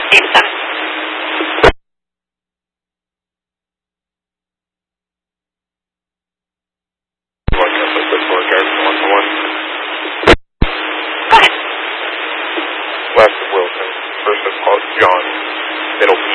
Anytime. Go ahead. West of Wilson, first of John, middle